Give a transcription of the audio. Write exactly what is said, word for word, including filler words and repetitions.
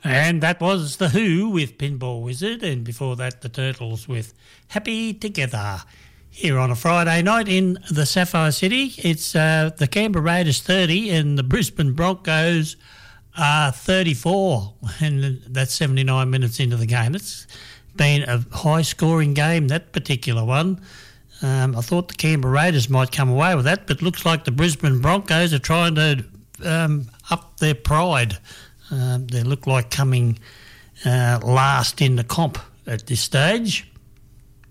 And that was The Who with Pinball Wizard, and before that the Turtles with Happy Together. Here on a Friday night in the Sapphire City, it's uh, the Canberra Raiders thirty and the Brisbane Broncos are thirty-four, and that's seventy-nine minutes into the game. It's been a high-scoring game, that particular one. Um, I thought the Canberra Raiders might come away with that, but looks like the Brisbane Broncos are trying to um, up their pride. Um, they look like coming uh, last in the comp at this stage.